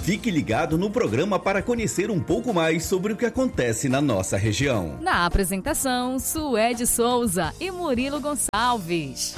Fique ligado no programa para conhecer um pouco mais sobre o que acontece na nossa região. Na apresentação, Suede Souza e Murilo Gonçalves.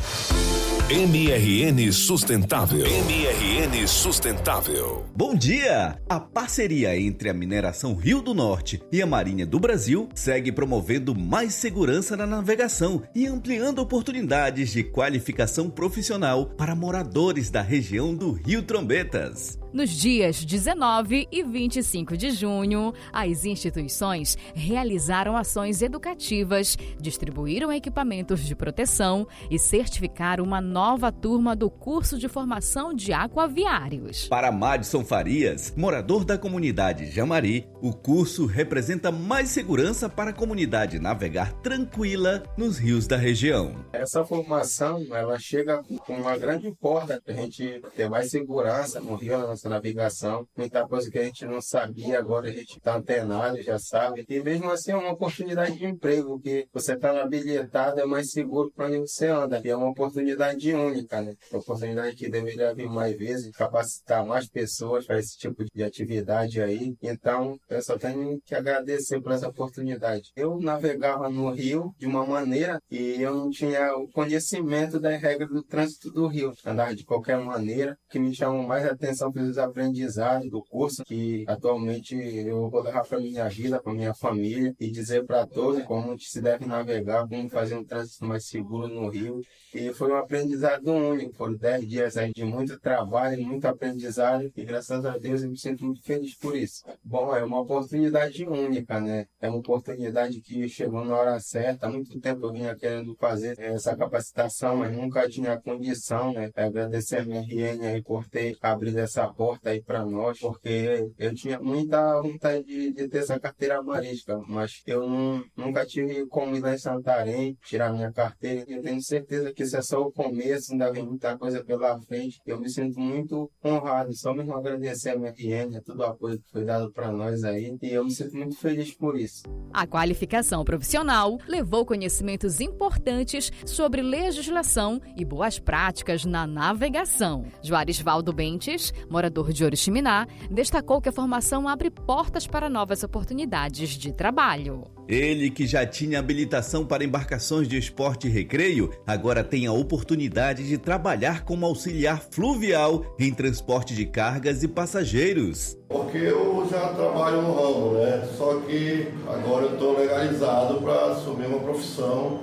MRN Sustentável. MRN Sustentável. Bom dia! A parceria entre a Mineração Rio do Norte e a Marinha do Brasil segue promovendo mais segurança na navegação e ampliando oportunidades de qualificação profissional para moradores da região do Rio Trombetas. Nos dias 19 e 25 de junho, as instituições realizaram ações educativas, distribuíram equipamentos de proteção e certificaram uma nova turma do curso de formação de aquaviários. Para Madison Farias, morador da comunidade Jamari, o curso representa mais segurança para a comunidade navegar tranquila nos rios da região. Essa formação, ela chega com uma grande porta para a gente ter mais segurança no rio, na nossa navegação. Muita coisa que a gente não sabia, agora a gente está antenado, já sabe. E mesmo assim é uma oportunidade de emprego, que você está habilitado, é mais seguro para onde você anda. E é uma oportunidade única, né? Uma oportunidade que deveria vir mais vezes, capacitar mais pessoas para esse tipo de atividade aí. Então, eu só tenho que agradecer por essa oportunidade. Eu navegava no rio de uma maneira e eu não tinha o conhecimento das regras do trânsito do rio. Andava de qualquer maneira. O que me chamou mais atenção para os aprendizados do curso, que atualmente eu vou levar para minha vida, para minha família, e dizer para todos como se deve navegar, como fazer um trânsito mais seguro no rio. E foi um aprendizado único. Foram 10 dias aí de muito trabalho, muito aprendizado, e graças a Deus eu me sinto muito feliz por isso. Bom, é uma oportunidade única, né? É uma oportunidade que chegou na hora certa. Há muito tempo eu vinha querendo fazer essa capacitação, mas nunca tinha condição, né? Agradecer a MRN aí por ter abrido essa porta aí para nós, porque eu tinha muita vontade de ter essa carteira marítima, mas eu nunca tive como ir lá em Santarém, tirar minha carteira. Eu tenho certeza que isso é só o começo, ainda vem muita coisa pela frente. Eu me sinto muito honrado, só mesmo agradecer a MRN, todo o apoio que foi dado para nós aí, e eu me sinto muito feliz por isso. A qualificação profissional levou conhecimentos importantes sobre legislação e boas práticas na navegação. Joarisvaldo Bentes, morador de Oriximiná, destacou que a formação abre portas para novas oportunidades de trabalho. Ele, que já tinha habilitação para embarcações de esporte e recreio, agora tem a oportunidade de trabalhar como auxiliar fluvial em transporte de cargas e passageiros. Porque eu já trabalho no ramo, né? Só que agora eu estou legalizado para assumir uma profissão,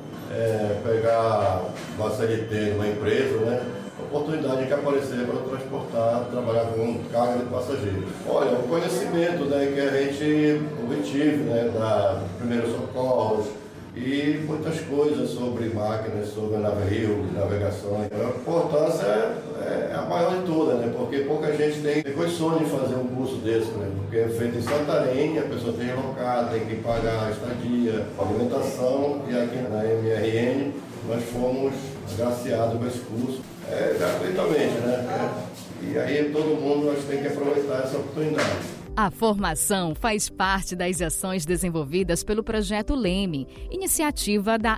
pegar uma CLT numa empresa, né? Oportunidade que aparecer para transportar, trabalhar com carga de passageiros. Olha, o conhecimento, né, que a gente obtive, né, da primeiros socorros e muitas coisas sobre máquinas, sobre navio, navegação. A importância é a maior de todas, né, porque pouca gente tem condições de fazer um curso desse, né, porque é feito em Santarém, a pessoa tem que alocar, tem que pagar a estadia, a alimentação, e aqui na MRN nós fomos agraciados com esse curso. Gratuitamente, né? E aí todo mundo tem que aproveitar essa oportunidade. A formação faz parte das ações desenvolvidas pelo Projeto Leme, iniciativa da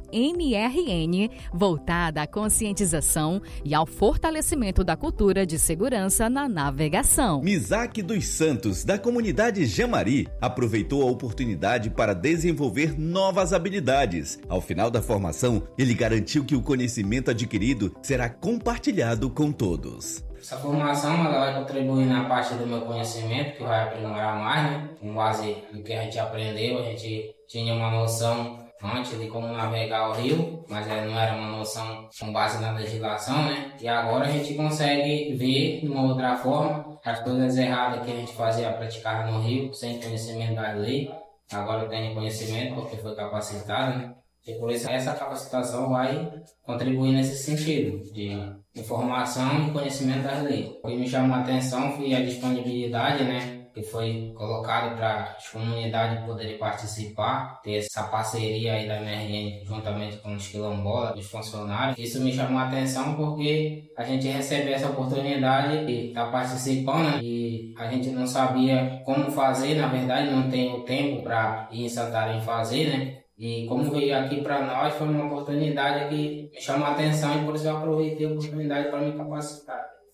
MRN, voltada à conscientização e ao fortalecimento da cultura de segurança na navegação. Misaque dos Santos, da comunidade Jamari, aproveitou a oportunidade para desenvolver novas habilidades. Ao final da formação, ele garantiu que o conhecimento adquirido será compartilhado com todos. Essa formação ela vai contribuir na parte do meu conhecimento, que vai aprimorar mais, né? Com base no que a gente aprendeu, a gente tinha uma noção antes de como navegar o rio, mas não era uma noção com base na legislação, né? E agora a gente consegue ver de uma outra forma as coisas erradas que a gente fazia, praticar no rio, sem conhecimento da lei. Agora eu tenho conhecimento porque foi capacitado, né? E por isso essa capacitação vai contribuir nesse sentido de informação e conhecimento das leis. O que me chamou a atenção foi a disponibilidade, né, que foi colocado para as comunidades poderem participar, ter essa parceria aí da MRN juntamente com os quilombolas, os funcionários. Isso me chamou a atenção porque a gente recebe essa oportunidade de estar participando e a gente não sabia como fazer, na verdade não tem o tempo para ir em Santarém fazer, né? E como veio aqui para nós, foi uma oportunidade que me chamou a atenção e por isso eu aproveitei a oportunidade para me capacitar.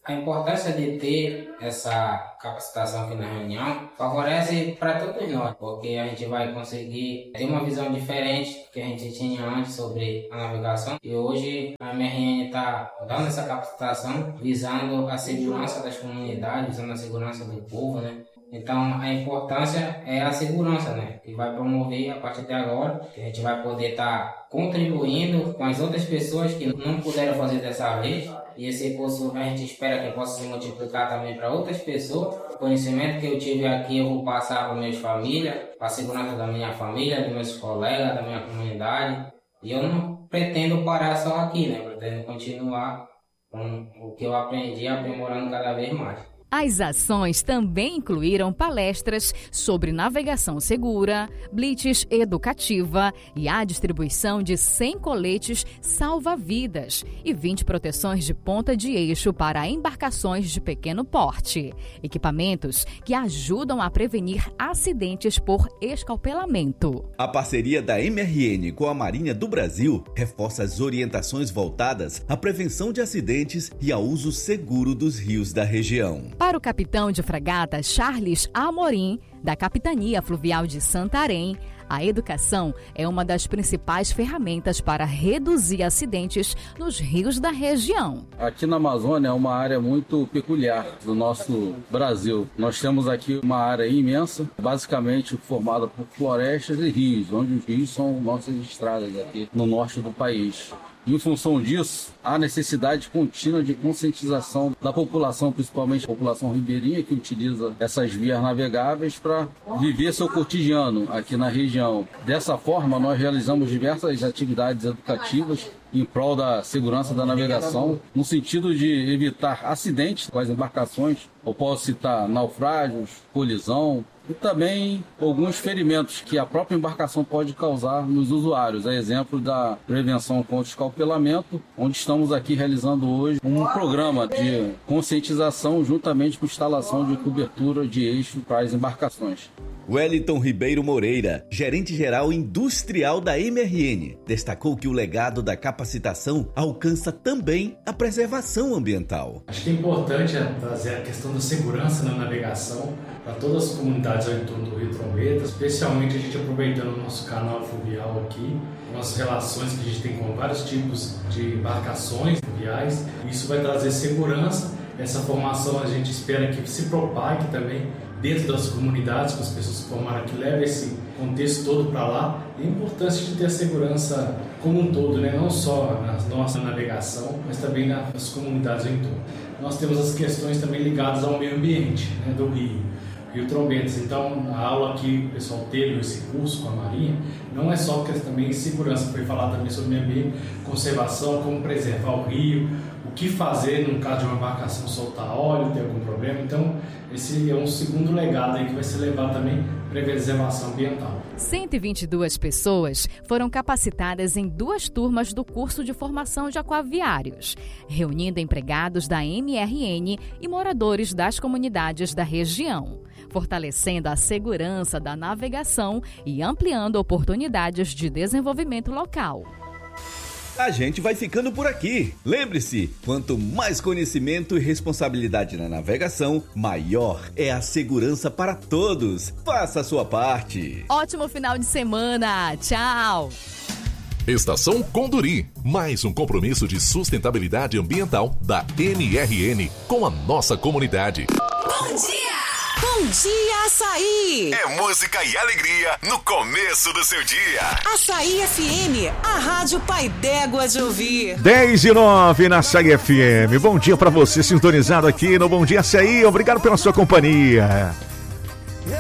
A importância de ter essa capacitação aqui na reunião favorece para todos nós, porque a gente vai conseguir ter uma visão diferente que a gente tinha antes sobre a navegação. E hoje a MRN está dando essa capacitação visando a segurança das comunidades, visando a segurança do povo, né? Então a importância é a segurança, né? Que vai promover a partir de agora, que a gente vai poder estar contribuindo com as outras pessoas que não puderam fazer dessa vez. E esse curso a gente espera que possa se multiplicar também para outras pessoas. O conhecimento que eu tive aqui eu vou passar para minhas famílias, para a segurança da minha família, dos meus colegas, da minha comunidade. E eu não pretendo parar só aqui, né? Pretendo continuar com o que eu aprendi, aprimorando cada vez mais. As ações também incluíram palestras sobre navegação segura, blitz educativa e a distribuição de 100 coletes salva-vidas e 20 proteções de ponta de eixo para embarcações de pequeno porte. Equipamentos que ajudam a prevenir acidentes por escalpelamento. A parceria da MRN com a Marinha do Brasil reforça as orientações voltadas à prevenção de acidentes e ao uso seguro dos rios da região. Para o capitão de fragata Charles Amorim, da Capitania Fluvial de Santarém, a educação é uma das principais ferramentas para reduzir acidentes nos rios da região. Aqui na Amazônia é uma área muito peculiar do nosso Brasil. Nós temos aqui uma área imensa, basicamente formada por florestas e rios, onde os rios são nossas estradas aqui no norte do país. Em função disso, há necessidade contínua de conscientização da população, principalmente a população ribeirinha, que utiliza essas vias navegáveis para viver seu cotidiano aqui na região. Dessa forma, nós realizamos diversas atividades educativas em prol da segurança da navegação, no sentido de evitar acidentes com as embarcações. Eu posso citar naufrágios, colisão, e também alguns ferimentos que a própria embarcação pode causar nos usuários. É exemplo da prevenção contra o escalpelamento, onde estamos aqui realizando hoje um programa de conscientização juntamente com instalação de cobertura de eixo para as embarcações. Wellington Ribeiro Moreira, gerente-geral industrial da MRN, destacou que o legado da capacitação alcança também a preservação ambiental. Acho que é importante trazer a questão da segurança na navegação para todas as comunidades ao entorno do Rio Trombeta, especialmente a gente aproveitando o nosso canal fluvial aqui, com as relações que a gente tem com vários tipos de embarcações fluviais. Isso vai trazer segurança. Essa formação a gente espera que se propague também dentro das comunidades, com as pessoas que formaram aqui, leva esse contexto todo para lá. E a importância de ter a segurança como um todo, né? Não só na nossa navegação, mas também nas comunidades ao entorno. Nós temos as questões também ligadas ao meio ambiente, né, do Rio Trombetas. Então, a aula que o pessoal teve, esse curso com a Marinha, não é só questão também de segurança, foi falar também sobre meio ambiente, conservação, como preservar o rio, o que fazer no caso de uma embarcação soltar óleo, ter algum problema. Então, esse é um segundo legado aí que vai ser levado também para a preservação ambiental. 122 pessoas foram capacitadas em 2 turmas do curso de formação de aquaviários, reunindo empregados da MRN e moradores das comunidades da região, fortalecendo a segurança da navegação e ampliando oportunidades de desenvolvimento local. A gente vai ficando por aqui. Lembre-se, quanto mais conhecimento e responsabilidade na navegação, maior é a segurança para todos. Faça a sua parte. Ótimo final de semana. Tchau. Estação Conduri, mais um compromisso de sustentabilidade ambiental da MRN com a nossa comunidade. Bom dia! Bom dia, Açaí! É música e alegria no começo do seu dia. Açaí FM, a rádio pai d'égua de ouvir. 10:09 na Açaí FM. Bom dia pra você sintonizado aqui no Bom Dia Açaí. Obrigado pela sua companhia.